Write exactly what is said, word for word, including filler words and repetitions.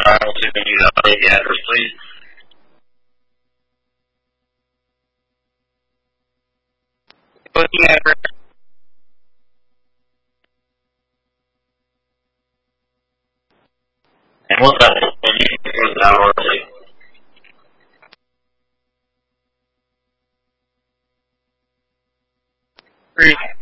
dial to the new update the address, please. What's the address? And what's that when you for the hour, please? Three.